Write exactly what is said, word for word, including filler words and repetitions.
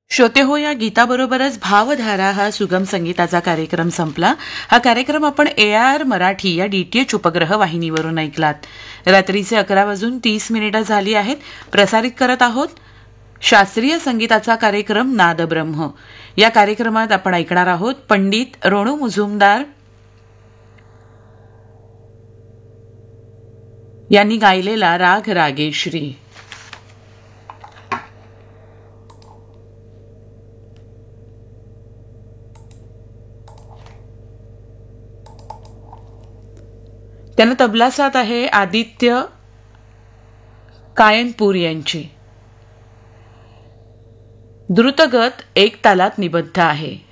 श्रोते हो, या गीताबरोबरच भावधारा हा सुगम संगीताचा कार्यक्रम संपला. हा कार्यक्रम आपण ए आर मराठी या डीटीएच उपग्रह वाहिनीवरून ऐकलात. रात्रीचे अकरा वाजून तीस मिनिटं झाली आहेत. प्रसारित करत आहोत शास्त्रीय संगीताचा कार्यक्रम नादब्रह्म. या कार्यक्रमात आपण ऐकणार आहोत पंडित रोणू मुजुमदार यांनी गायलेला राग रागेश्री. त्यांना तबला साथ आहे आदित्य कायनपूर यांची. द्रुतगत एक तालात निबद्ध आहे.